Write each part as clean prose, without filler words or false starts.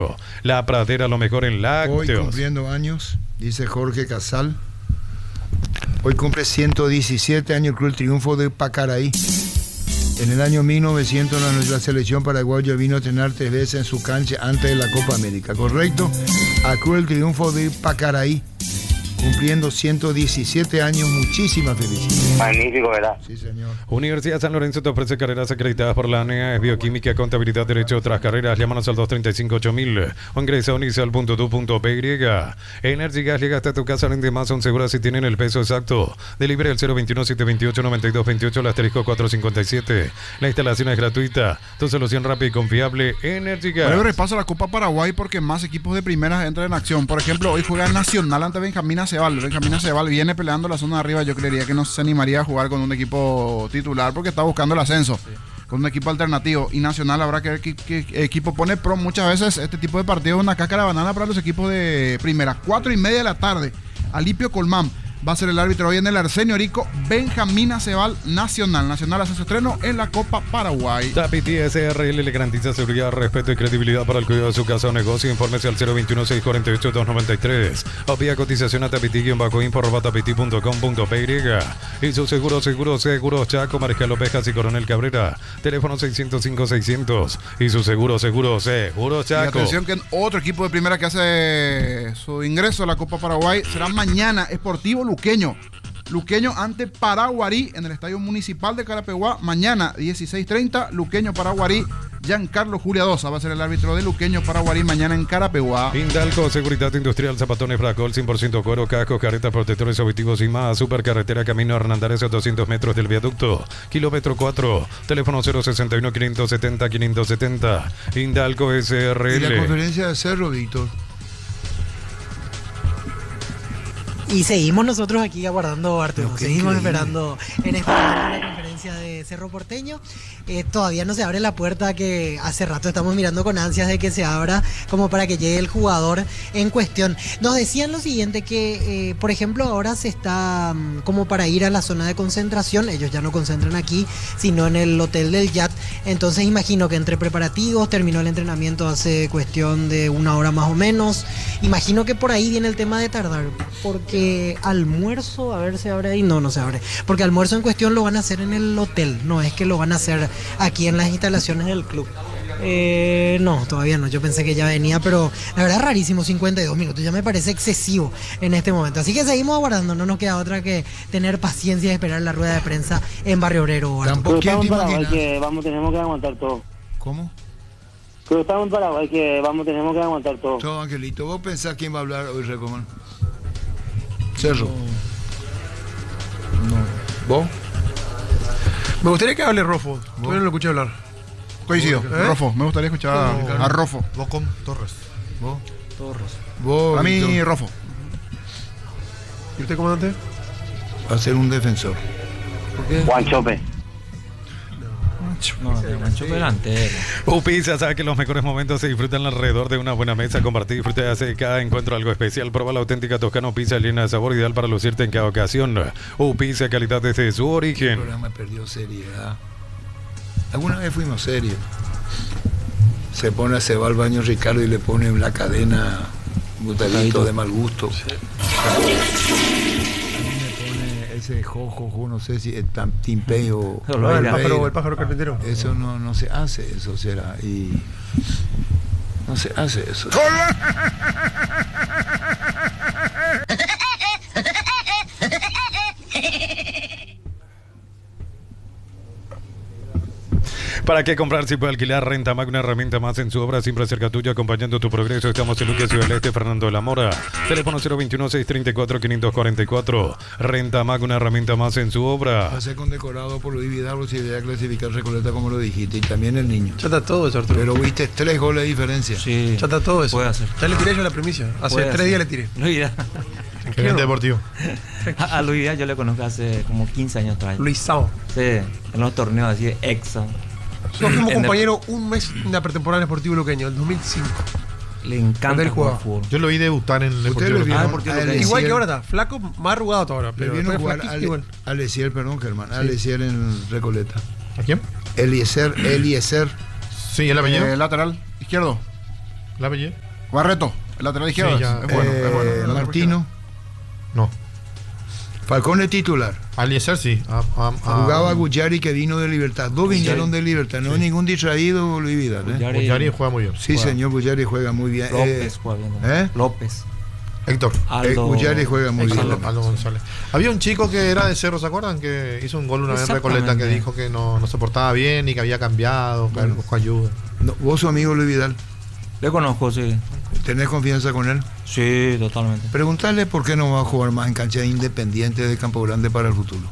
La Pradera, lo mejor en lácteos. Hoy cumpliendo años, dice Jorge Casal. Hoy cumple 117 años el Club El Triunfo de Pacaraí. En el año 1900 la selección paraguaya vino a entrenar 3 veces en su cancha antes de la Copa América, ¿correcto? A Club El Triunfo de Pacaraí, cumpliendo 117 años, muchísimas felicidades. Magnífico, ¿verdad? Sí, señor. Universidad San Lorenzo te ofrece carreras acreditadas por la ANEA, bioquímica, contabilidad, derecho, otras carreras. Llámanos al 235-8000 o ingresa a unicel.edu.py. Energy Gas llega hasta tu casa, rinde más, son seguras si tienen el peso exacto. Delibre el 021-728-9228, el asterisco 457. La instalación es gratuita. Tu solución rápida y confiable, Energy Gas. Bueno, repaso la Copa Paraguay porque más equipos de primera entran en acción. Por ejemplo, hoy juega Nacional ante Benjamín Aceval. Benjamín Aceval viene peleando la zona de arriba. Yo creería que no se animaría a jugar con un equipo titular porque está buscando el ascenso. Sí. Con un equipo alternativo. Y Nacional habrá que ver qué equipo pone. Pero muchas veces este tipo de partidos es una cáscara de banana para los equipos de primera. 4:30 de la tarde. Alipio Colmán va a ser el árbitro hoy en el Arsenio Rico. Benjamín Aceval, Nacional. Nacional hace su estreno en la Copa Paraguay. Tapiti SRL le garantiza seguridad, respeto y credibilidad para el cuidado de su casa o negocio. Infórmese al 021-648-293 o vía cotización a tapiti-info@tapiti.com.py. Y su seguros Chaco, Mariscal Ovejas y Coronel Cabrera. Teléfono 605-600. Y su seguro Chaco. Y atención que otro equipo de primera que hace su ingreso a la Copa Paraguay será mañana. Sportivo Luqueño ante Paraguarí en el Estadio Municipal de Carapeguá. Mañana 16:30, Luqueño Paraguarí. Giancarlo Juliadosa va a ser el árbitro de Luqueño Paraguarí mañana en Carapeguá. Indalco, seguridad industrial, zapatones Fracol, 100% cuero, cascos, carretas, protectores auditivos y más. Supercarretera Camino Hernandares a 200 metros del viaducto. Kilómetro 4, teléfono 061-570-570. Indalco SRL. ¿Y la conferencia de Cerro, Víctor? Y seguimos nosotros aquí aguardando, Arturo. Seguimos esperando en esta la conferencia de Cerro Porteño. Todavía no se abre la puerta, que hace rato estamos mirando con ansias de que se abra, como para que llegue el jugador en cuestión. Nos decían lo siguiente, que por ejemplo ahora se está como para ir a la zona de concentración. Ellos ya no concentran aquí, sino en el hotel del Yat. Entonces imagino que entre preparativos, terminó el entrenamiento hace cuestión de 1 hora más o menos. Imagino que por ahí viene el tema de tardar, porque almuerzo, a ver, ¿se abre ahí? No se abre, porque almuerzo en cuestión lo van a hacer en el hotel, no es que lo van a hacer aquí en las instalaciones del club. No, todavía no, yo pensé que ya venía, pero la verdad es rarísimo, 52 minutos, ya me parece excesivo en este momento, así que seguimos aguardando, no nos queda otra que tener paciencia y esperar la rueda de prensa en Barrio Obrero. Tenemos que aguantar todo. ¿Cómo? Pero estamos en Paraguay, tenemos que aguantar todo. Todo, Angelito, ¿vos pensás quién va a hablar hoy, Recomán? Cerro. No. ¿Vos? Me gustaría que hable Rofo. Todavía no lo escuché hablar. Coincido, Rofo. Me gustaría escuchar a Rofo. Vos con Torres. ¿Vos? Torres. ¿Vos? A mí, Víctor? Rofo. ¿Y usted, comandante? Va a ser un defensor. ¿Por qué? Juan Chope. Mancho delantero. Upisa sabe que los mejores momentos se disfrutan alrededor de una buena mesa. Compartir y disfrutar hace cada encuentro algo especial. Prueba la auténtica Toscana Upisa, llena de sabor, ideal para lucirte en cada ocasión. Upisa, calidad desde su origen. El programa perdió seriedad. Alguna vez fuimos serios. Se va al baño Ricardo y le pone una cadena butadito de mal gusto. Sí. Ese jojo, no sé si es tan timpey o el pájaro carpintero. Eso no se hace, eso será. Y no se hace eso. ¿Para qué comprar si puede alquilar? Renta Mag, una herramienta más en su obra, siempre cerca tuya, acompañando tu progreso. Estamos en Luque, Ciudad del Este, Fernando de la Mora. Teléfono 021-634-544. Renta Mag, una herramienta más en su obra. Pasé con decorado por Luis Vidal, si idea clasificar Recoleta como lo dijiste, y también el niño. Ya está todo eso, Arturo. Pero viste 3 goles de diferencia. Sí. Ya está todo eso. Puede hacer. Ya le tiré yo la primicia. Hace 3 días le tiré. Luis Gerente deportivo. A Luis yo le conozco hace como 15 años atrás. Luis Sao. Sí, en los torneos así de Exa. Nosotros fuimos compañeros un mes en la pretemporada en Deportivo Luqueño, el 2005. Le encanta jugar fútbol. Yo lo vi debutar en el Deportivo Luqueño. Igual que ahora está, flaco, más arrugado ahora. Pero vino a jugar Alessier, Germán. Alessier en Recoleta. ¿A quién? Eliezer. Sí, el apellido. Lateral izquierdo. ¿La apellido? Barreto, el lateral izquierdo. Sí, ya, es bueno, es bueno. Martino. No. Falcón es titular. Aliezer sí. Jugaba Guyari, que vino de Libertad. Dos vinieron de Libertad. No hay ningún distraído, Luis Vidal. Guyari juega muy bien. Sí, señor, Guyari juega muy bien. López juega bien. López. Héctor. Guyari juega muy bien. Aldo González. Había un chico que era de Cerro, ¿se acuerdan? Que hizo un gol una vez en Recoleta, que dijo que no se portaba bien y que había cambiado, que buscó ayuda. No, ¿vos, su amigo Luis Vidal? Le conozco, sí. ¿Tenés confianza con él? Sí, totalmente. Preguntarle por qué no va a jugar más en cancha independiente de Campo Grande para el futuro.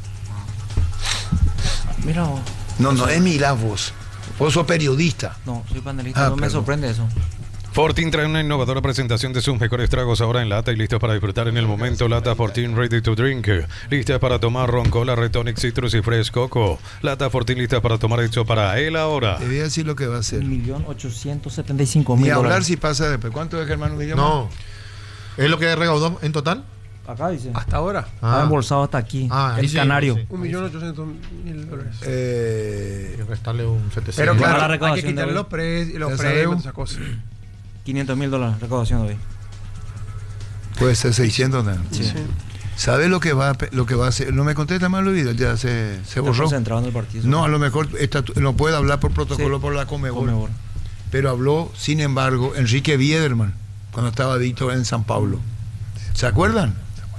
Mira. No, es mirá vos. Vos sos periodista. No, soy panelista, no me sorprende eso. Fortin trae una innovadora presentación de sus mejores tragos ahora en lata y listos para disfrutar en el momento. Lata Fortin Ready to Drink. Listas para tomar ron, cola, retonic, citrus y fresh coco. Lata Fortin listas para tomar hecho para él ahora. Te voy a decir lo que va a hacer. 1.875.000 Ni dólares. hablar si pasa después. ¿Cuánto es, hermano Guillermo? No. ¿Es lo que recaudó en total? Acá dice. Hasta ahora. Ha embolsado hasta aquí. Ahí el sí, canario. sí. 1.800.000 dólares. Y restarle un 700. Pero claro, la hay que recaudación quitarle de los premios, esas cosas. 500.000 dólares recaudación de hoy. Puede ser 600 también. Sí. ¿Sabe lo que va a hacer? No me contesta más Luis Vidal, ya se borró. Concentrado en el partido. No, a lo mejor no puede hablar por protocolo por la Conmebol. Pero habló, sin embargo, Enrique Biederman cuando estaba Víctor en San Pablo. ¿Se acuerdan?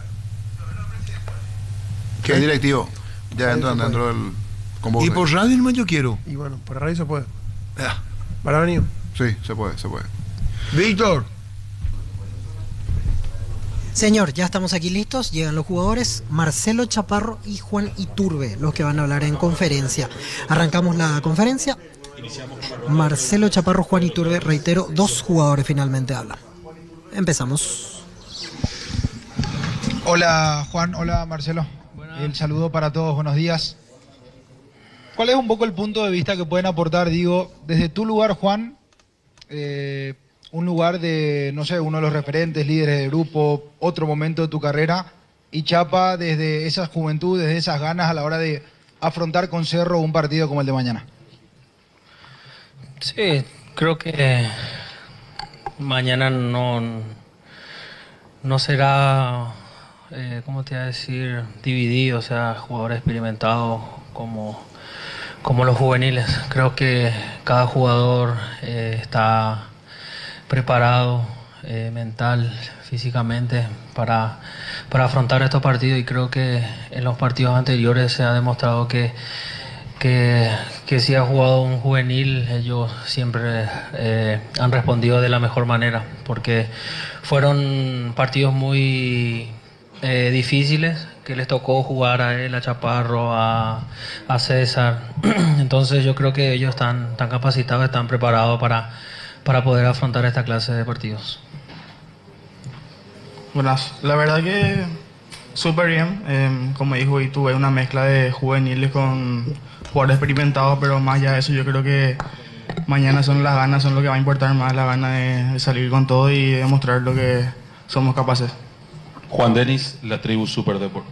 ¿Qué directivo? Ya entran dentro del convoque. Y por radio nomás yo quiero. Y bueno, por radio se puede. Ah. ¿Para venir? Sí, se puede. Víctor. Señor, ya estamos aquí listos. Llegan los jugadores Marcelo Chaparro y Juan Iturbe, los que van a hablar en conferencia. Arrancamos la conferencia. Marcelo Chaparro, Juan Iturbe, reitero, 2 jugadores finalmente hablan. Empezamos. Hola Juan, hola Marcelo. El saludo para todos, buenos días. ¿Cuál es un poco el punto de vista que pueden aportar, digo, desde tu lugar, Juan, un lugar de, no sé, uno de los referentes, líderes de grupo, otro momento de tu carrera, y Chapa desde esa juventud, desde esas ganas a la hora de afrontar con Cerro un partido como el de mañana? Sí, creo que mañana no será, ¿cómo te iba a decir? Dividido, o sea, jugadores experimentados como los juveniles. Creo que cada jugador está preparado mental, físicamente para afrontar estos partidos, y creo que en los partidos anteriores se ha demostrado que si ha jugado un juvenil, ellos siempre han respondido de la mejor manera, porque fueron partidos muy difíciles, que les tocó jugar a él, a Chaparro, a César. Entonces yo creo que ellos están capacitados, están preparados para poder afrontar esta clase de partidos. Buenas, la verdad que súper bien. Como dijo, y tuve una mezcla de juveniles con jugadores experimentados, pero más allá de eso, yo creo que mañana son las ganas, son lo que va a importar más, la gana de salir con todo y demostrar lo que somos capaces. Juan Denis, la tribu Super Deport.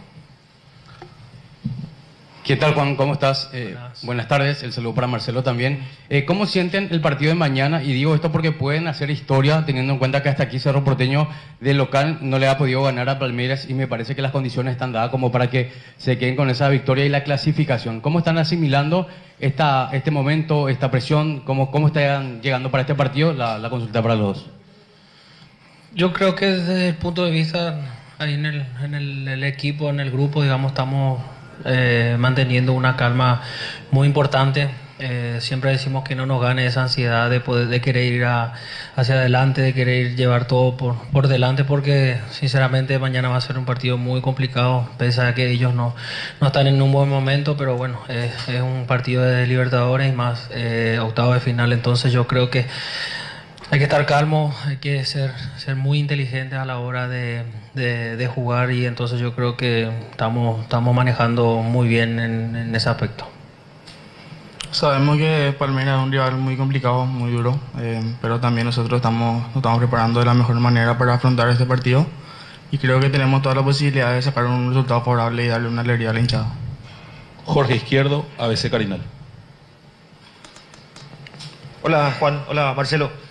¿Qué tal, Juan? ¿Cómo estás? Buenas tardes, el saludo para Marcelo también. ¿Cómo sienten el partido de mañana? Y digo esto porque pueden hacer historia, teniendo en cuenta que hasta aquí Cerro Porteño de local no le ha podido ganar a Palmeiras, y me parece que las condiciones están dadas como para que se queden con esa victoria y la clasificación. ¿Cómo están asimilando este momento, esta presión? ¿Cómo están llegando para este partido? La consulta para los dos. Yo creo que desde el punto de vista ahí en el equipo, en el grupo, digamos, estamos manteniendo una calma muy importante. Siempre decimos que no nos gane esa ansiedad de querer ir hacia adelante, de querer llevar todo por delante, porque sinceramente mañana va a ser un partido muy complicado, pese a que ellos no están en un buen momento, pero bueno, es un partido de Libertadores y más octavo de final. Entonces yo creo que hay que estar calmo, hay que ser muy inteligentes a la hora de jugar, y entonces yo creo que estamos manejando muy bien en ese aspecto. Sabemos que Palmeiras es un rival muy complicado, muy duro, pero también nosotros nos estamos preparando de la mejor manera para afrontar este partido, y creo que tenemos toda la posibilidad de sacar un resultado favorable y darle una alegría a la hinchada. Jorge Izquierdo, ABC Carinal. Hola Juan, hola Marcelo.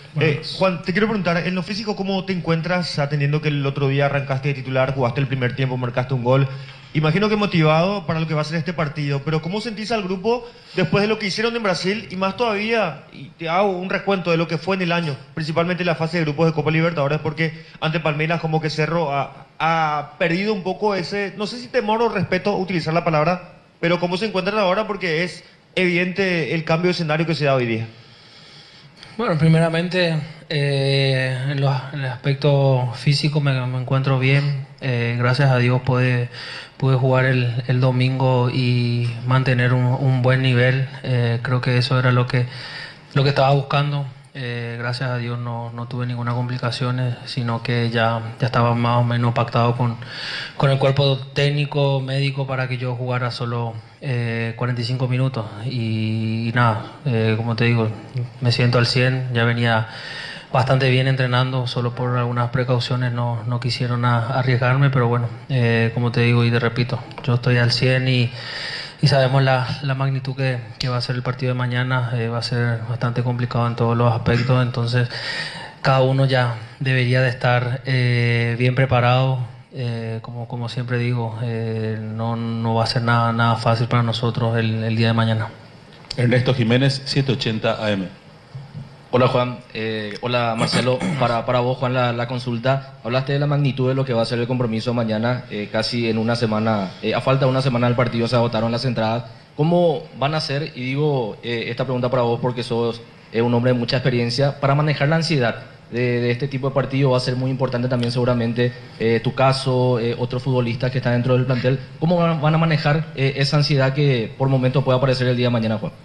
Juan, te quiero preguntar, en lo físico, ¿cómo te encuentras atendiendo que el otro día arrancaste de titular, jugaste el primer tiempo, marcaste un gol? Imagino que motivado para lo que va a ser este partido, pero ¿cómo sentís al grupo después de lo que hicieron en Brasil? Y más todavía, y te hago un recuento de lo que fue en el año, principalmente la fase de grupos de Copa Libertadores, porque ante Palmeiras como que Cerro ha perdido un poco ese, no sé si temor o respeto utilizar la palabra, pero ¿cómo se encuentran ahora? Porque es evidente el cambio de escenario que se da hoy día. Bueno, primeramente, en el aspecto físico me encuentro bien. Gracias a Dios pude jugar el domingo y mantener un buen nivel. Creo que eso era lo que estaba buscando. Gracias a Dios no tuve ninguna complicación, sino que ya estaba más o menos pactado con el cuerpo técnico, médico, para que yo jugara solo 45 minutos. Y nada, como te digo, me siento al 100, ya venía bastante bien entrenando, solo por algunas precauciones no quisieron arriesgarme, pero bueno, como te digo y te repito, yo estoy al 100 y sabemos la magnitud que va a ser el partido de mañana. Va a ser bastante complicado en todos los aspectos, entonces cada uno ya debería de estar bien preparado. Como siempre digo, no va a ser nada fácil para nosotros el día de mañana. Ernesto Jiménez, 780 AM. Hola Juan, hola Marcelo, para vos Juan la consulta, hablaste de la magnitud de lo que va a ser el compromiso mañana, casi en una semana, a falta de una semana del partido se agotaron las entradas, ¿cómo van a ser? Y digo esta pregunta para vos porque sos un hombre de mucha experiencia, para manejar la ansiedad de este tipo de partido va a ser muy importante también seguramente tu caso, otros futbolistas que están dentro del plantel, ¿cómo van a manejar esa ansiedad que por momentos puede aparecer el día de mañana, Juan?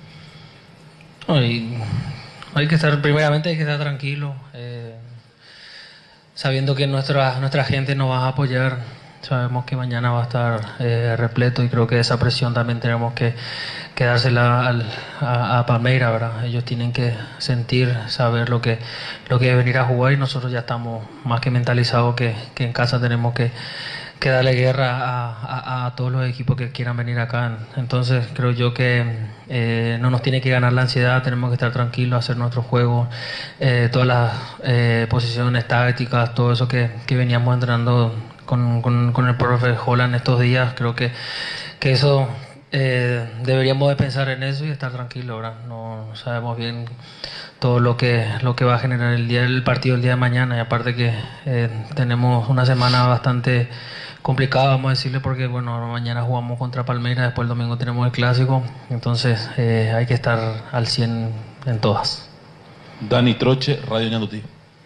Hay que estar tranquilo, sabiendo que nuestra gente nos va a apoyar. Sabemos que mañana va a estar repleto y creo que esa presión también tenemos que dársela a Palmeiras, ¿verdad? Ellos tienen que saber lo que es venir a jugar y nosotros ya estamos más que mentalizados que en casa tenemos que darle guerra a todos los equipos que quieran venir acá. Entonces creo yo que no nos tiene que ganar la ansiedad, tenemos que estar tranquilos, hacer nuestro juego, todas las posiciones tácticas, todo eso que veníamos entrenando con el profe Holland estos días. Creo que eso deberíamos de pensar en eso y estar tranquilos, ¿verdad? No sabemos bien todo lo que va a generar el partido el día de mañana, y aparte que tenemos una semana bastante complicada, vamos a decirle, porque bueno, mañana jugamos contra Palmeiras, después el domingo tenemos el clásico, entonces hay que estar al 100 en todas. Dani Troche, Radio Ñandutí.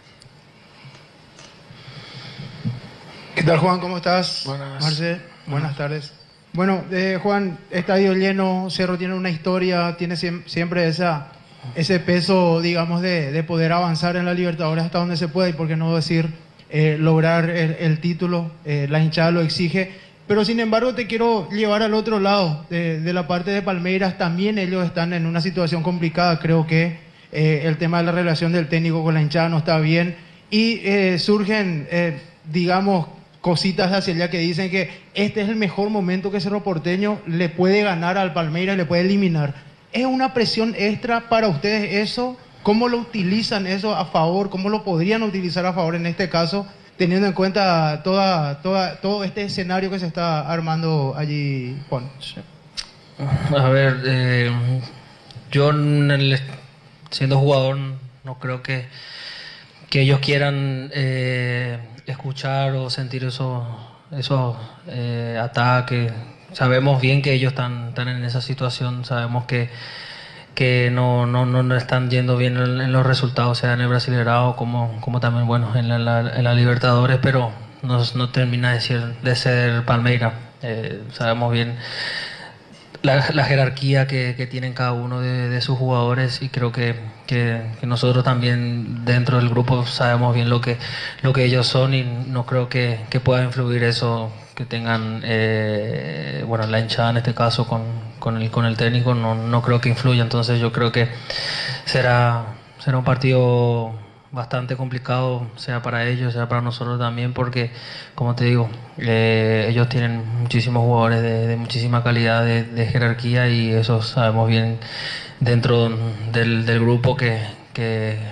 ¿Qué tal, Juan? ¿Cómo estás? Buenas. Marce, buenas tardes. Bueno, Juan, estadio lleno, Cerro tiene una historia, tiene siempre ese peso, digamos, de poder avanzar en la Libertadores hasta donde se puede, y por qué no decir lograr el título, la hinchada lo exige, pero sin embargo te quiero llevar al otro lado, de la parte de Palmeiras. También ellos están en una situación complicada, creo que el tema de la relación del técnico con la hinchada no está bien, y surgen, digamos, cositas hacia allá que dicen que este es el mejor momento que Cerro Porteño le puede ganar al Palmeiras, le puede eliminar. ¿Es una presión extra para ustedes eso? ¿Cómo lo utilizan eso a favor? ¿Cómo lo podrían utilizar a favor en este caso, teniendo en cuenta todo este escenario que se está armando allí, Juan? A ver, yo siendo jugador no creo que ellos quieran escuchar o sentir esos ataques. Sabemos bien que ellos están en esa situación, sabemos que no están yendo bien en los resultados, sea en el Brasileirao como también, bueno, en la Libertadores, pero no termina de ser Palmeiras. Sabemos bien la jerarquía que tienen cada uno de sus jugadores, y creo que nosotros también dentro del grupo sabemos bien lo que ellos son, y no creo que pueda influir eso que tengan bueno, la hinchada en este caso con el técnico, no creo que influya. Entonces yo creo que será un partido bastante complicado, sea para ellos, sea para nosotros también, porque como te digo, ellos tienen muchísimos jugadores de muchísima calidad, de jerarquía, y eso sabemos bien dentro del grupo que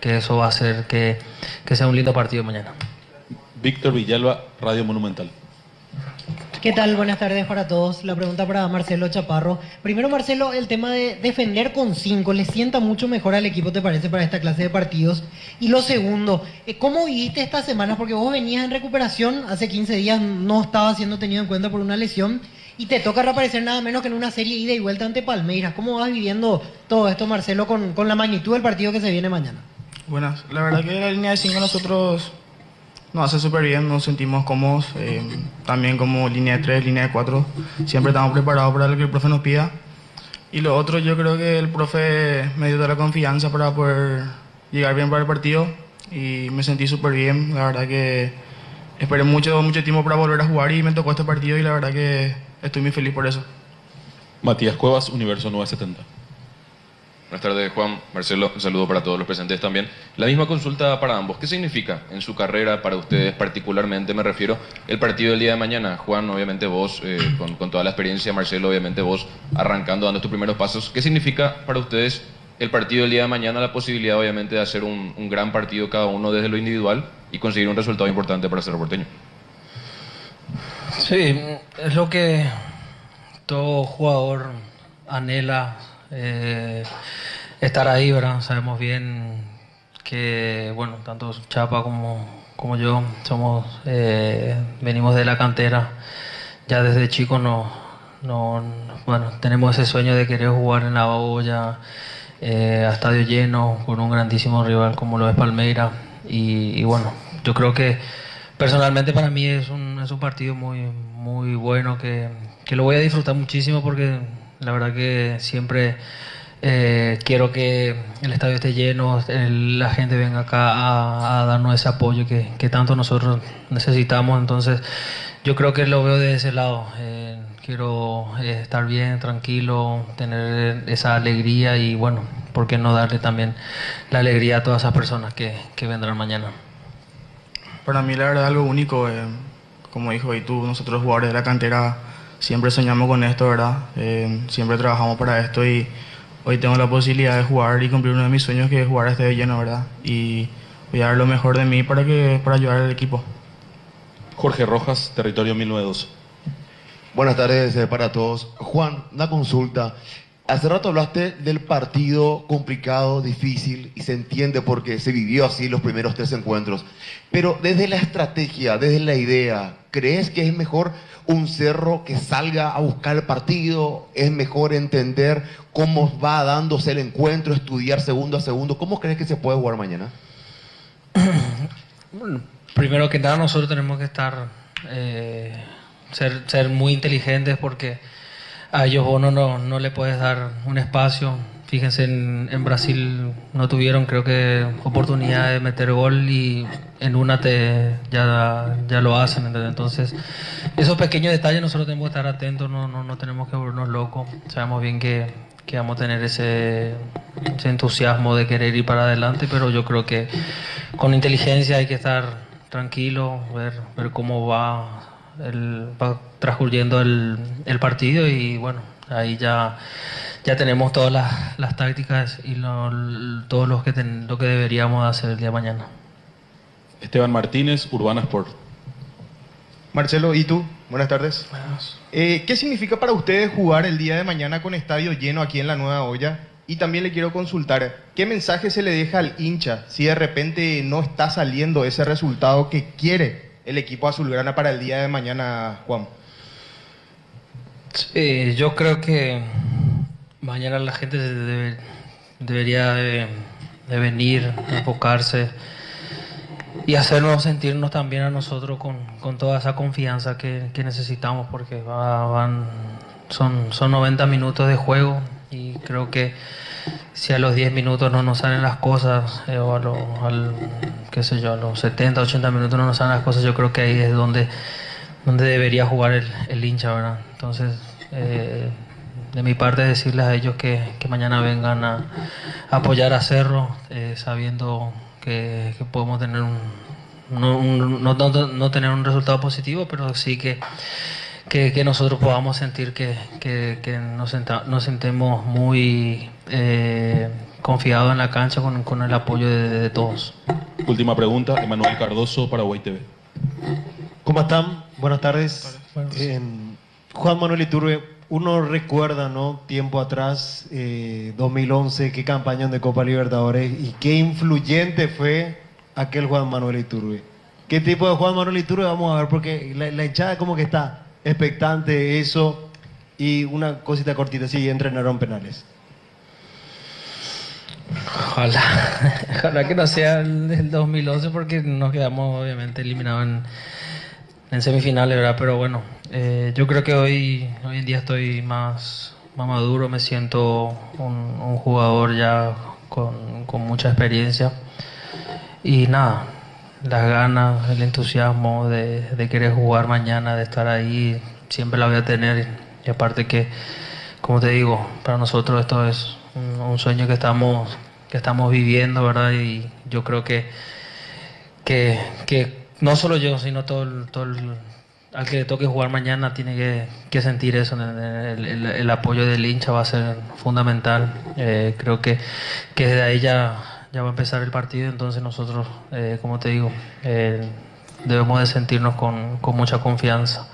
eso va a hacer que sea un lindo partido mañana. Víctor Villalba, Radio Monumental. ¿Qué tal? Buenas tardes para todos. La pregunta para Marcelo Chaparro. Primero, Marcelo, el tema de defender con 5, ¿le sienta mucho mejor al equipo, te parece, para esta clase de partidos? Y lo segundo, ¿cómo viviste estas semanas? Porque vos venías en recuperación, hace 15 días no estaba siendo tenido en cuenta por una lesión, y te toca reaparecer nada menos que en una serie ida y vuelta ante Palmeiras. ¿Cómo vas viviendo todo esto, Marcelo, con la magnitud del partido que se viene mañana? Buenas, la verdad que la línea de 5 nosotros nos hace súper bien, nos sentimos cómodos, también como línea de 3, línea de 4, siempre estamos preparados para lo que el profe nos pida. Y lo otro, yo creo que el profe me dio toda la confianza para poder llegar bien para el partido y me sentí súper bien. La verdad que esperé mucho tiempo para volver a jugar y me tocó este partido y la verdad que estoy muy feliz por eso. Matías Cuevas, Universo 970. Buenas tardes, Juan, Marcelo, un saludo para todos los presentes también. La misma consulta para ambos. ¿Qué significa en su carrera, para ustedes particularmente, me refiero, el partido del día de mañana? Juan, obviamente vos, con toda la experiencia, Marcelo, obviamente vos, arrancando, dando tus primeros pasos. ¿Qué significa para ustedes el partido del día de mañana? La posibilidad, obviamente, de hacer un gran partido cada uno desde lo individual y conseguir un resultado importante para Cerro Porteño. Sí, es lo que todo jugador anhela, estar ahí, ¿verdad? Sabemos bien que, bueno, tanto Chapa como yo venimos de la cantera. Ya desde chicos bueno, tenemos ese sueño de querer jugar en la olla, a estadio lleno, con un grandísimo rival como lo es Palmeiras. Y bueno, yo creo que personalmente para mí es un partido muy bueno, que lo voy a disfrutar muchísimo, porque la verdad que siempre quiero que el estadio esté lleno, la gente venga acá a darnos ese apoyo que tanto nosotros necesitamos. Entonces yo creo que lo veo de ese lado. Quiero estar bien, tranquilo, tener esa alegría y bueno, ¿por qué no darle también la alegría a todas esas personas que vendrán mañana? Para mí la verdad es algo único, como dijo y tú, nosotros jugadores de la cantera siempre soñamos con esto, ¿verdad? Siempre trabajamos para esto y hoy tengo la posibilidad de jugar y cumplir uno de mis sueños, que es jugar a estadio lleno, ¿verdad? Y voy a dar lo mejor de mí para ayudar al equipo. Jorge Rojas, Territorio 1912. Buenas tardes para todos. Juan, una consulta. Hace rato hablaste del partido complicado, difícil, y se entiende porque se vivió así los primeros 3 encuentros. Pero desde la estrategia, desde la idea, ¿crees que es mejor un Cerro que salga a buscar el partido? ¿Es mejor entender cómo va dándose el encuentro, estudiar segundo a segundo? ¿Cómo crees que se puede jugar mañana? Bueno, primero que nada nosotros tenemos que estar ser muy inteligentes, porque a ellos vos no le puedes dar un espacio. Fíjense, en Brasil no tuvieron, creo que, oportunidad de meter gol y en una ya lo hacen. Entonces, esos pequeños detalles nosotros tenemos que estar atentos, no tenemos que volvernos locos. Sabemos bien que vamos a tener ese entusiasmo de querer ir para adelante, pero yo creo que con inteligencia hay que estar tranquilo, ver cómo va transcurriendo el partido y bueno, ahí ya tenemos todas las tácticas y todo lo que deberíamos hacer el día de mañana. Esteban Martínez, Urbana Sport. Marcelo, ¿y tú? Buenas tardes. Buenas. ¿Qué significa para ustedes jugar el día de mañana con estadio lleno aquí en la Nueva Olla? Y también le quiero consultar, ¿qué mensaje se le deja al hincha si de repente no está saliendo ese resultado que quiere el equipo azulgrana para el día de mañana, Juan? Sí, yo creo que mañana la gente debería de venir, enfocarse y hacernos sentirnos también a nosotros con toda esa confianza que necesitamos, porque son 90 minutos de juego y creo que si a los 10 minutos no nos salen las cosas, o a los 70, 80 minutos no nos salen las cosas, yo creo que ahí es donde debería jugar el hincha, ¿verdad? Entonces, de mi parte, decirles a ellos que mañana vengan a apoyar a Cerro, sabiendo que podemos tener no tener un resultado positivo, pero sí que nosotros podamos sentir que nos sentemos muy confiado en la cancha con el apoyo de todos. Última pregunta, Emanuel Cardoso, Paraguay TV. ¿Cómo están? Buenas tardes. Juan Manuel Iturbe, uno recuerda, ¿no? Tiempo atrás, 2011, qué campaña de Copa Libertadores y qué influyente fue aquel Juan Manuel Iturbe. ¿Qué tipo de Juan Manuel Iturbe vamos a ver? Porque la hinchada como que está expectante de eso. Y una cosita cortita, sí, entrenaron penales. Ojalá que no sea el 2011 porque nos quedamos obviamente eliminados en semifinales, ¿verdad? Pero bueno, yo creo que hoy en día estoy más maduro, me siento un jugador ya con mucha experiencia y nada, las ganas, el entusiasmo de querer jugar mañana, de estar ahí, siempre la voy a tener. Y aparte que, como te digo, para nosotros esto es un sueño que estamos viviendo, ¿verdad? Y yo creo que no solo yo, sino todo al que le toque jugar mañana tiene que sentir eso. El apoyo del hincha va a ser fundamental. Creo que desde ahí ya va a empezar el partido, entonces nosotros, como te digo, debemos de sentirnos con mucha confianza.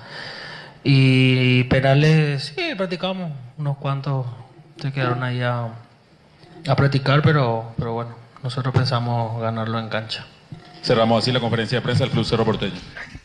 Y penales, sí, practicamos unos cuantos, se quedaron ahí a practicar, pero bueno, nosotros pensamos ganarlo en cancha. Cerramos así la conferencia de prensa del Club Cerro Porteño.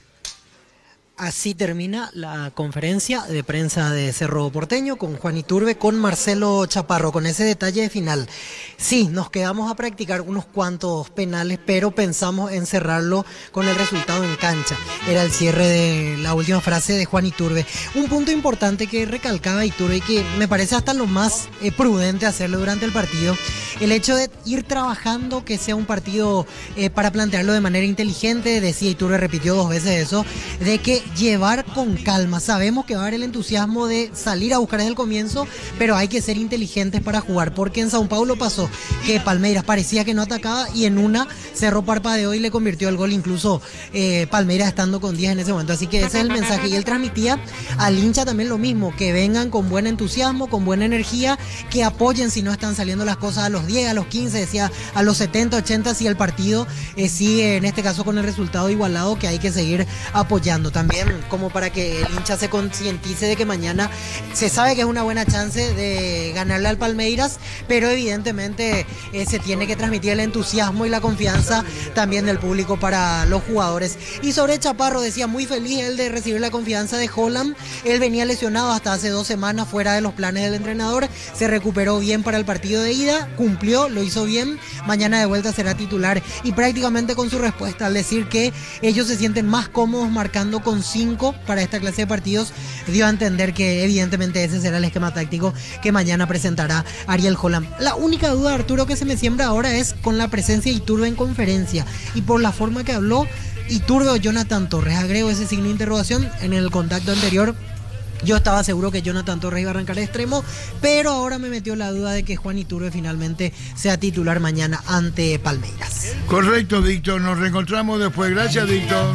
Así termina la conferencia de prensa de Cerro Porteño con Juan Iturbe, con Marcelo Chaparro, con ese detalle final. Sí, nos quedamos a practicar unos cuantos penales, pero pensamos en cerrarlo con el resultado en cancha. Era el cierre de la última frase de Juan Iturbe. Un punto importante que recalcaba Iturbe y que me parece hasta lo más prudente hacerlo durante el partido, el hecho de ir trabajando, que sea un partido para plantearlo de manera inteligente. Decía Iturbe, repitió 2 veces eso, de que llevar con calma. Sabemos que va a haber el entusiasmo de salir a buscar desde el comienzo, pero hay que ser inteligentes para jugar, porque en Sao Paulo pasó que Palmeiras parecía que no atacaba y en una Cerro parpadeó y le convirtió el gol, incluso Palmeiras estando con 10 en ese momento. Así que ese es el mensaje, y él transmitía al hincha también lo mismo, que vengan con buen entusiasmo, con buena energía, que apoyen si no están saliendo las cosas a los 10, a los 15, decía a los 70, 80, si el partido sigue en este caso con el resultado igualado, que hay que seguir apoyando también, como para que el hincha se concientice de que mañana se sabe que es una buena chance de ganarle al Palmeiras, pero evidentemente se tiene que transmitir el entusiasmo y la confianza también del público para los jugadores. Y sobre Chaparro, decía, muy feliz él de recibir la confianza de Holland. Él venía lesionado hasta hace 2 semanas, fuera de los planes del entrenador, se recuperó bien para el partido de ida, cumplió, lo hizo bien, mañana de vuelta será titular, y prácticamente con su respuesta al decir que ellos se sienten más cómodos marcando con 5 para esta clase de partidos, dio a entender que evidentemente ese será el esquema táctico que mañana presentará Ariel Holland. La única duda, Arturo, que se me siembra ahora es con la presencia de Iturbe en conferencia y por la forma que habló Iturbe o Jonathan Torres. Agrego ese signo de interrogación. En el contacto anterior yo estaba seguro que Jonathan Torres iba a arrancar de extremo, pero ahora me metió la duda de que Juan Iturbe finalmente sea titular mañana ante Palmeiras. Correcto, Víctor, nos reencontramos después. Gracias, Víctor.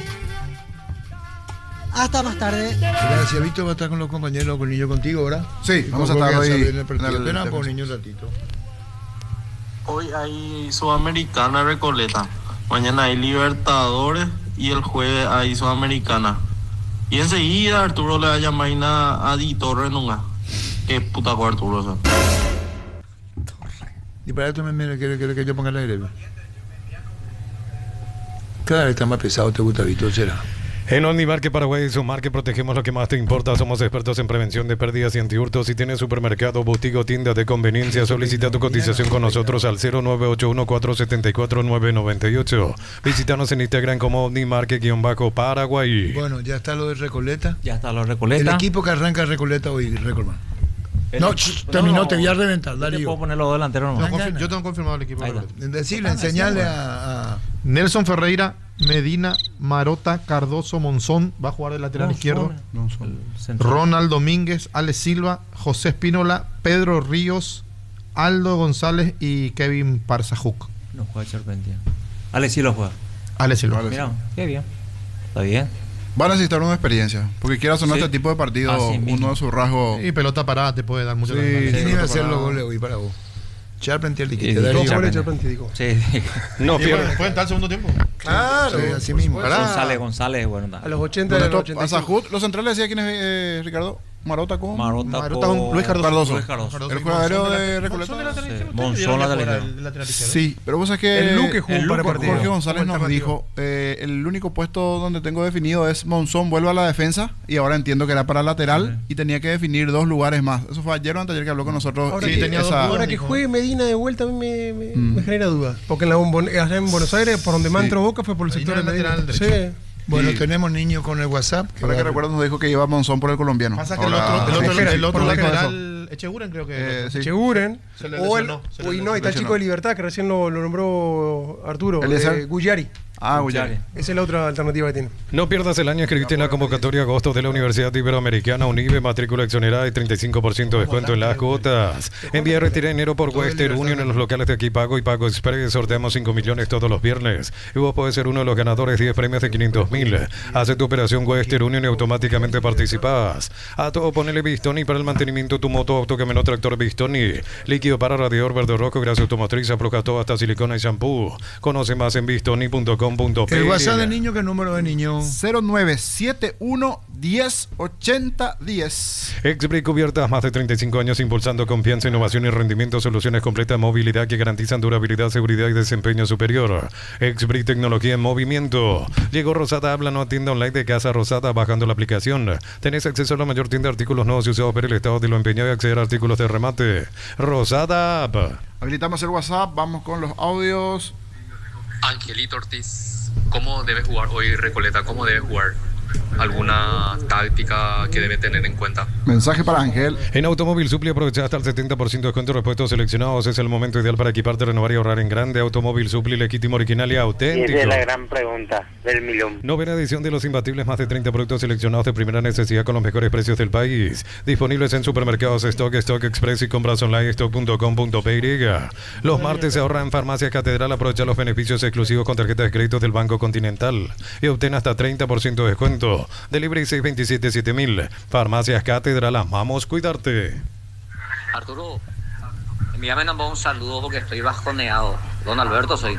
Hasta más tarde. Gracias, Víctor. Va a estar con los compañeros, con el niño contigo, ¿verdad? Sí, vamos a estar hoy en el partido. Espera por niño un ratito. Hoy hay Sudamericana Recoleta. Mañana hay Libertadores y el jueves hay Sudamericana. Y enseguida Arturo le va a llamar a Di Torre nunca. Qué puta con Arturo, o sea. Y para esto me quiere que yo ponga el aire. Cada vez está más pesado, te gusta, Víctor, será. En Omnimarket Paraguay, Sumarket, protegemos lo que más te importa. Somos expertos en prevención de pérdidas y anti-hurtos. Si tienes supermercado, boutique o tienda de conveniencia, solicita tu cotización con nosotros al 0981-474-998. Visítanos en Instagram como Omnimarket-Paraguay. Bueno, ya está lo de Recoleta. Ya está lo de Recoleta. El equipo que arranca Recoleta hoy, Recordman. No, terminó, te voy a reventar. Dale. Te puedo poner los 2 delanteros nomás. Yo tengo confirmado el equipo. Decirle, enseñarle a Nelson Ferreira, Medina, Marota, Cardoso, Monzón, va a jugar de lateral izquierdo. Ronald Domínguez, Ale Silva, José Espínola, Pedro Ríos, Aldo González y Kevin Parzajuk. No juega Charpentía. Ale Silva juega. Ale Silva. Mira, qué bien. Está bien. Va a necesitar una experiencia, porque quieras o no, este tipo de partido, uno de sus rasgos. Y pelota parada te puede dar mucho. ¿Quién iba a hacer los goles hoy para vos? Charpentier, Sí. No pierde. Puede entrar al segundo tiempo. Claro, sí, así mismo. González, bueno. A los 80 de los 80. Sahut, los centrales decía quién es, Ricardo. Marota con Luis Cardoso. El jugador de Recoleta. Monzón lateral. Sí, pero vos sabés que el Luque jugó para partido. Jorge González nos dijo, el único puesto donde tengo definido es Monzón vuelve a la defensa y ahora entiendo que era para lateral y tenía que definir 2 lugares más. Eso fue ayer o anteayer que habló con nosotros. Ahora que juegue Medina de vuelta a mí me genera dudas. Porque allá en Buenos Aires, por donde más entró Boca fue por el sector de Medina. Sí. Bueno, tenemos niños con el WhatsApp. Ahora que recuerdo nos dijo que iba Monzón por el colombiano. Pasa que el otro lateral, Echeguren creo que es. Echeguren. Y está Chico de Libertad, que recién lo nombró Arturo. Guyari. Guyari. Esa es la otra alternativa que tiene. No pierdas el año, inscribiste en la convocatoria agosto de la Universidad Iberoamericana UNIBE, matrícula exonerada y 35% de descuento en las cuotas. Envía y retira dinero por Western Union en los locales de aquí Pago y Pago Express. Sorteamos 5 millones todos los viernes. Y vos podés ser uno de los ganadores, 10 premios de 500.000. Hace tu operación Western Union y automáticamente participás. A todo ponele Bistoni para el mantenimiento de tu moto, auto, camioneta, tractor Bistoni. Líquido para radiador verde rojo, grasa automotriz, afloja todo hasta silicona y shampoo. Conoce más en bistoni.com. El WhatsApp de niño, ¿qué número de niño? 0971 10 80 10. Exbrick Cubiertas, más de 35 años impulsando confianza, innovación y rendimiento, soluciones completas de movilidad que garantizan durabilidad, seguridad y desempeño superior. Exbrick, tecnología en movimiento. Llegó Rosada, habla, no tienda online de Casa Rosada, bajando la aplicación. Tenés acceso a la mayor tienda de artículos nuevos y usados por el estado de lo empeñado y acceder a artículos de remate. Rosada App. Habilitamos el WhatsApp, vamos con los audios. Angelito Ortiz, ¿cómo debe jugar hoy Recoleta? ¿Cómo debe jugar? ¿Alguna táctica que debe tener en cuenta? Mensaje para Ángel. En Automóvil Supli aprovecha hasta el 70% de descuento de repuestos seleccionados. Es el momento ideal para equiparte, renovar y ahorrar en grande. Automóvil Supli, legítimo, original y auténtico. Esa es la gran pregunta del millón. Novena edición de Los Imbatibles, más de 30 productos seleccionados de primera necesidad con los mejores precios del país. Disponibles en supermercados Stock, Stock Express y compras online stock.com.py. Los martes se ahorra en Farmacia Catedral. Aprovecha los beneficios exclusivos con tarjetas de crédito del Banco Continental y obtén hasta 30% de descuento. Delivery 627-7000. Farmacias Catedral, amamos cuidarte. Arturo, envíame un saludo porque estoy bajoneado. Don Alberto soy.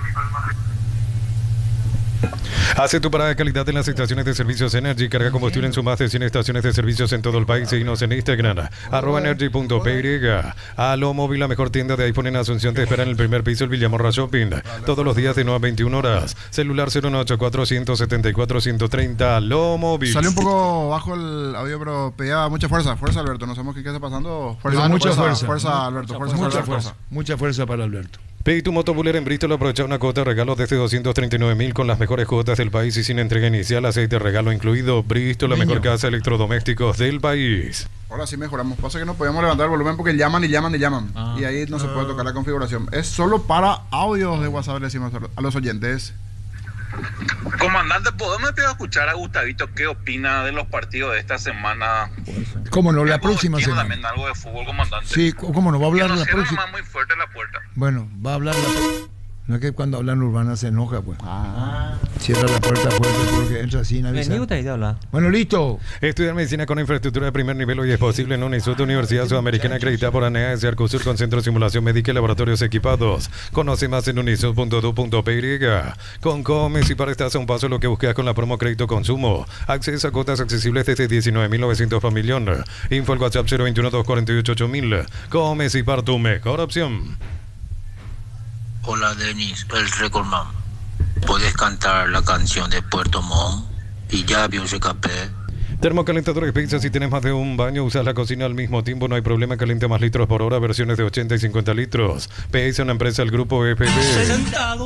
Hace tu parada de calidad en las estaciones de servicios Energy. Carga combustible en su más de 100 estaciones de servicios en todo el país. Síguenos en Instagram, @energy.py. Alo Móvil, la mejor tienda de iPhone en Asunción, te espera en el primer piso, el Villamorra Shopping. Todos los días de 9 a 21 horas. Celular 0984-174-130. Alo Móvil. Salió un poco bajo el audio, pero pedía mucha fuerza. Fuerza, Alberto. No sabemos qué está pasando. Mucha fuerza. Fuerza, Alberto. Fuerza. Mucha fuerza para Alberto. Pedí tu moto Buller en Bristol, aprovecha una cuota de regalo desde 239.000 con las mejores cuotas del país y sin entrega inicial, aceite regalo incluido. Bristol, la mejor casa de electrodomésticos del país. Ahora sí mejoramos. Pasa que no podemos levantar el volumen porque llaman. Y ahí no se puede tocar la configuración. Es solo para audios de WhatsApp, le decimos a los oyentes. Comandante, ¿podemos escuchar a Gustavito qué opina de los partidos de esta semana? ¿Cómo no? La próxima semana. También algo de fútbol, comandante. Sí, ¿cómo no? Va a hablar la próxima. Más muy fuerte la puerta. Bueno, va a hablar la próxima. No es que cuando hablan Urbana se enoja, pues. Cierra la puerta fuerte porque entra sin avisar. Bueno, listo. Estudiar medicina con infraestructura de primer nivel hoy es posible en UNISUT, Universidad Sudamericana acreditada por ANEA y Arcosur, con centro de simulación médica y laboratorios equipados. Conoce más en unisud.edu.py. Con Comes y para estás a un paso de lo que buscas con la promo Crédito Consumo. Acceso a cuotas accesibles desde 19.900 por millón. Info al WhatsApp 021-248-8000. Comes y para tu mejor opción. Hola Denis, el Recordman. ¿Puedes cantar la canción de Puerto Montt? Y ya vio ese café. Termocalentadores Pizza, si tienes más de un baño, usas la cocina al mismo tiempo, no hay problema, caliente más litros por hora, versiones de 80 y 50 litros. PISA, una empresa del grupo FB.